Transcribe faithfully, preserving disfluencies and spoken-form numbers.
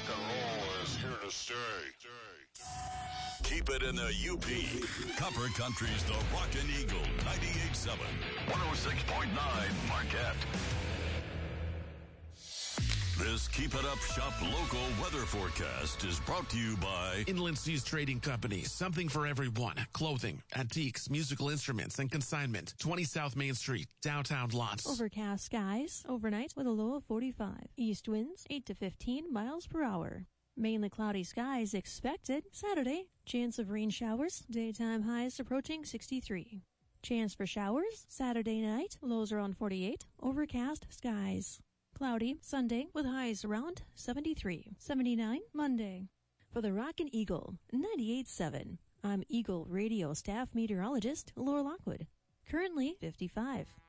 Rock and roll is here to stay. Keep it in the U P. Copper Country's The Rockin' Eagle, ninety-eight point seven. one oh six point nine Marquette. This Keep It Up Shop local weather forecast is brought to you by Inland Seas Trading Company. Something for everyone. Clothing, antiques, musical instruments, and consignment. twenty South Main Street, downtown Lots. Overcast skies overnight with a low of forty-five. East winds eight to fifteen miles per hour. Mainly cloudy skies expected Saturday. Chance of rain showers. Daytime highs approaching sixty-three. Chance for showers Saturday night. Lows around forty-eight. Overcast skies. Cloudy Sunday with highs around seventy-three. seventy-nine Monday. For the Rockin' Eagle, ninety-eight point seven. I'm Eagle Radio staff meteorologist Laura Lockwood. Currently fifty-five.